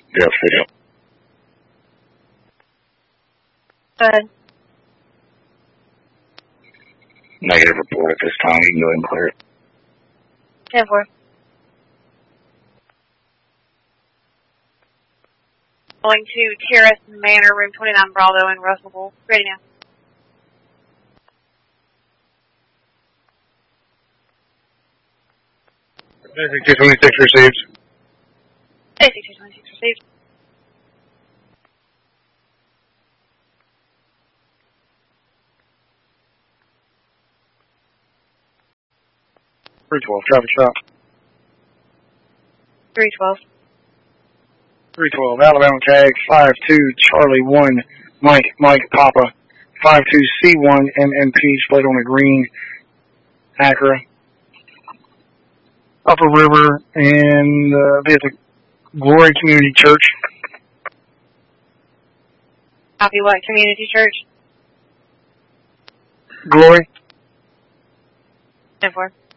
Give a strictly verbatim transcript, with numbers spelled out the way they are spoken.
Yes, video. Go ahead. Negative report at this time. You can go ahead and clear it. ten four. Going to Terrace Manor, room twenty-nine Bravo in Russellville. Ready now. Basic two twenty-six received. Basic two twenty-six received. three twelve, traffic stop. three twelve. three twelve, Alabama tag, five two, Charlie one, Mike, Mike, Papa, five two, C one, M M P, split on a green, Acura, Upper River, and uh, visit Glory Community Church. Copy what? Community Church? Glory. ten four.